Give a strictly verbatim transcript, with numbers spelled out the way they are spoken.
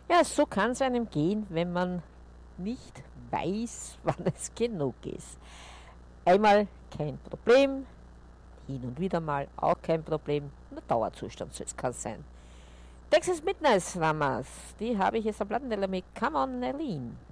Ja, so kann es einem gehen, wenn man nicht weiß, wann es genug ist. Einmal kein Problem, hin und wieder mal auch kein Problem. Ein Dauerzustand soll es kein sein. Texas Midnight Swimmers, die habe ich jetzt am Plattenteller mit Come on Eileen.